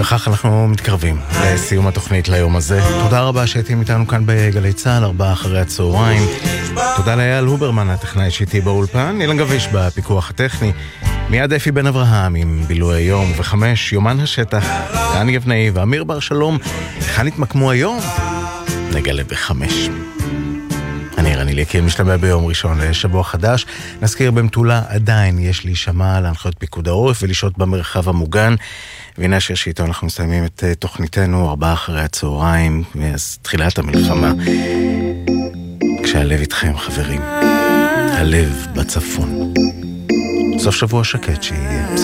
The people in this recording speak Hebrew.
וכך אנחנו מתקרבים לסיום התוכנית ליום הזה. תודה רבה שהייתם איתנו כאן בגלי צהל, 4 אחרי הצהריים. תודה לאייל הוברמן, הטכנאי שאיתי באולפן, אילן גביש בפיקוח הטכני. מיד אפי בן אברהם עם בילוי היום, וב-5 יומן השטח, דן יבנאי ואמיר בר שלום. כאן התמקמו היום? נגלה ב-5. אני רני ליקי, משתמע ביום ראשון לשבוע חדש. נזכיר במתולה, עדיין יש להישמע להנחיות פיקוד העורף ולשהות במרחב המוגן. והנה השיר שאיתו אנחנו מסיימים את תוכניתנו, 4 אחרי הצהריים, מאז תחילת המלחמה. כשהלב איתכם, חברים, הלב בצפון. סוף שבוע שקט שיהיה.